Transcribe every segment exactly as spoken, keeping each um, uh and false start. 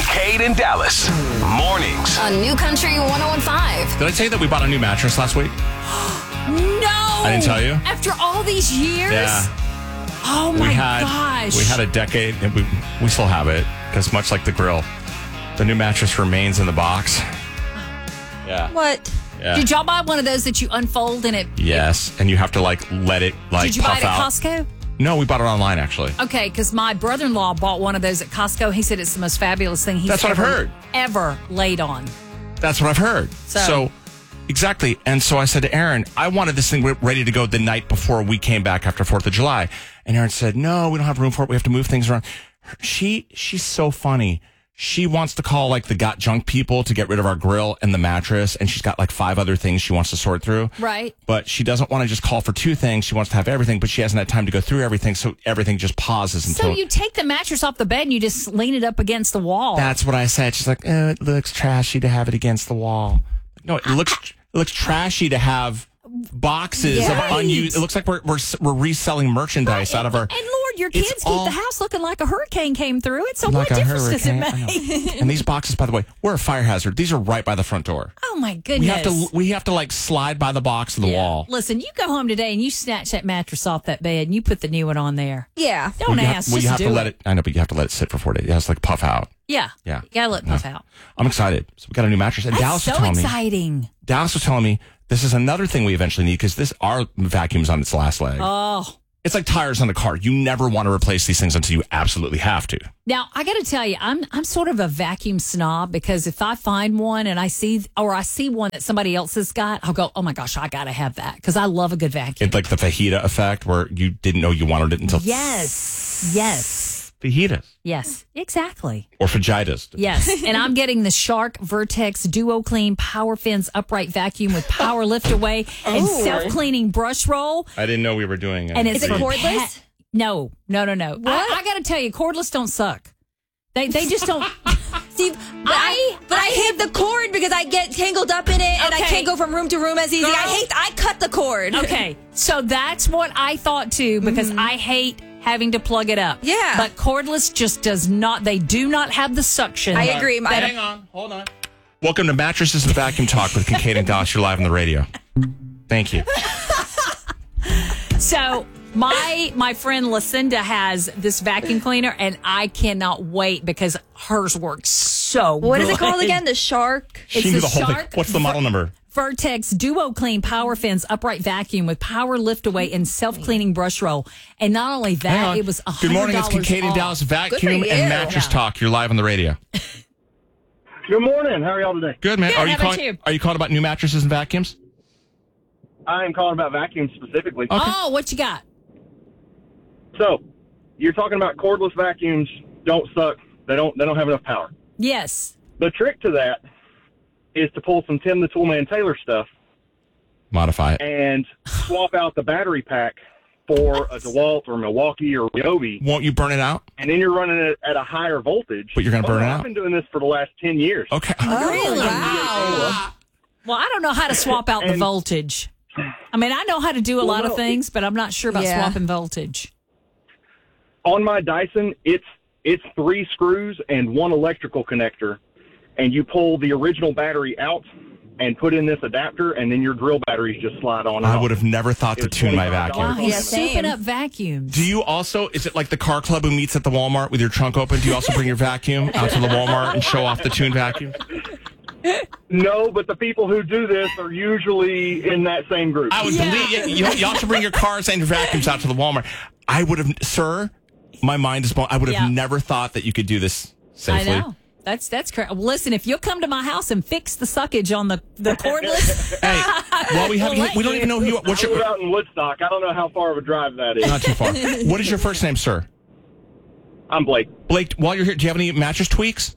Kincaid and Dallas. Mornings. On New Country one oh one point five. Did I tell you that we bought a new mattress last week? No. I didn't tell you? After all these years? Yeah. Oh, my we had, gosh. We had a decade, and we, we still have it, because much like the grill, the new mattress remains in the box. Yeah. What? Yeah. Did y'all buy one of those that you unfold and it... Yes, and you have to, like, let it, like, Did you puff buy it at out. Costco? No, we bought it online, actually. Okay, because my brother-in-law bought one of those at Costco. He said it's the most fabulous thing he's That's what I've ever, heard. ever laid on. That's what I've heard. So- so, exactly. And so I said to Aaron, I wanted this thing ready to go the night before we came back after fourth of July. And Aaron said, no, we don't have room for it. We have to move things around. She, she's so funny. She wants to call like the Got Junk people to get rid of our grill and the mattress. And she's got like five other things she wants to sort through. Right. But she doesn't want to just call for two things. She wants to have everything, but she hasn't had time to go through everything. So everything just pauses until. So you take the mattress off the bed and you just lean it up against the wall. That's what I said. She's like, oh, it looks trashy to have it against the wall. No, it looks it looks trashy to have boxes Yeah. of unused. It looks like we're we're, we're reselling merchandise out of our. And Lord, your It's kids keep all- the house looking like a hurricane came through it. So like what a difference does it hurricane. I make? know. And these boxes, by the way, we're a fire hazard. These are right by the front door. Oh my We goodness. have to we have to like slide by the box of the Yeah. wall. Listen, you go home today and you snatch that mattress off that bed and you put the new one on there. Yeah. Don't well, you ask. have, well, just you have do to let it. I know, but you have to let it sit for four days. It has to like puff out. Yeah. Yeah. You gotta let it puff out. I'm excited. So we got a new mattress, and That's Dallas so was telling me. exciting. Dallas was telling me this is another thing we eventually need because this our vacuum's on its last leg. Oh. It's like tires on a car. You never want to replace these things until you absolutely have to. Now, I got to tell you, I'm I'm sort of a vacuum snob because if I find one and I see or I see one that somebody else has got, I'll go, oh my gosh, I got to have that because I love a good vacuum. It's like the fajita effect where you didn't know you wanted it until Yes. Yes. fajitas Yes. Exactly. or fajitas. Yes. And I'm getting the Shark Vertex Duo Clean Power Fins Upright Vacuum with Power Lift Away and Oh. self-cleaning brush roll. I didn't know we were doing it. And it's Is it for cordless? pet- No, no, no, no. What? I, I got to tell you, cordless don't suck. They they just don't. See, but I, but I hate the cord because I get tangled up in it and I Okay. can't go from room to room as easy. Girl. I hate. I cut the cord. Okay, so that's what I thought too because I hate having to plug it up. Yeah. But cordless just does not. They do not have the suction. I agree. My, Hang on. Hold on. Welcome to Mattresses and Vacuum Talk with Kincaid and Dallas. You're live on the radio. Thank you. So my my friend Lucinda has this vacuum cleaner, and I cannot wait because hers works so. what good. is it called again? The Shark. It's She knew the the whole thing. Shark What's the model number? Vertex Duo Clean Power Fins Upright Vacuum with Power Lift Away and Self Cleaning Brush Roll. And not only Hang that, on. it was a Good morning. It's off. Kincaid and Dallas Vacuum you. and Mattress Yeah. Talk. You're live on the radio. Good morning. How are y'all today? Good, man. Good, are you how about calling? you? Are you calling about new mattresses and vacuums? I am calling about vacuums specifically. Oh, what you got? So, you're talking about cordless vacuums don't suck. They don't. They don't have enough power. Yes. The trick to that is to pull some Tim the Toolman Taylor stuff Modify it. and swap out the battery pack for a DeWalt or Milwaukee or Ryobi, Won't you burn it out? and then you're running it at a higher voltage. But you're gonna Oh, burn it I've out? been doing this for the last ten years. Okay. Really? Wow. Well, I don't know how to swap out the And- voltage. I mean, I know how to do a lot of no, things, but I'm not sure about Yeah. swapping voltage. On my Dyson, it's it's three screws and one electrical connector, and you pull the original battery out and put in this adapter, and then your drill batteries just slide on. and I off. would have never thought to It's tune my twenty-five vacuum. dollars. Wow, he's Yeah, same. souping up vacuums. Do you also, is it like the car club who meets at the Walmart with your trunk open? Do you also bring your vacuum out to the Walmart and show off the tuned vacuum? No, but the people who do this are usually in that same group. I would believe you, you. You also bring your cars and your vacuums out to the Walmart. I would have, sir, my mind is blown. I would have Yeah. never thought that you could do this I safely. know. That's that's correct. Well, listen, if you'll come to my house and fix the suckage on the, the cordless, Hey, well, we have We'll let we don't you. even know who you are. What's I live your, out in Woodstock. I don't know how far of a drive that is. not too far. What is your first name, sir? I'm Blake. Blake, while you're here, do you have any mattress tweaks?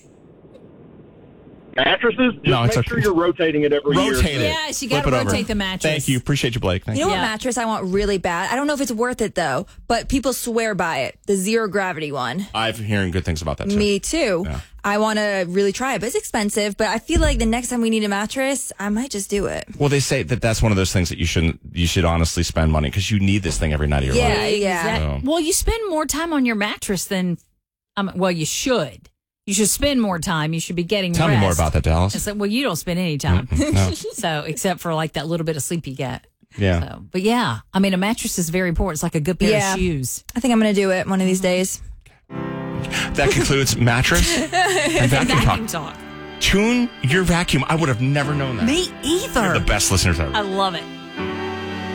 Mattresses? Just No, it's make okay. sure you're rotating it every year. Rotate it. Yes, you gotta Flip it over. rotate the mattress. Thank you. Appreciate you, Blake. Thank You you. know Yeah. what mattress I want really bad? I don't know if it's worth it though, but people swear by it. The zero gravity one. I've been hearing good things about that, too. Me too. Yeah. I want to really try it, but it's expensive. But I feel like the next time we need a mattress, I might just do it. Well, they say that that's one of those things that you shouldn't, you should honestly spend money because you need this thing every night of your Yeah, life. yeah. Exact- Oh. Well, you spend more time on your mattress than, um, well, you should. You should spend more time. You should be getting Tell rest. me more about that, Dallas. It's like, well, you don't spend any time. No. So, except for like that little bit of sleep you get. Yeah. So, but yeah, I mean, a mattress is very important. It's like a good pair Yeah. of shoes. I think I'm going to do it one of these days. That concludes mattress and vacuum Vacuum talk. talk. Tune your vacuum. I would have never known that. Me either. You're the best listeners ever. I love it.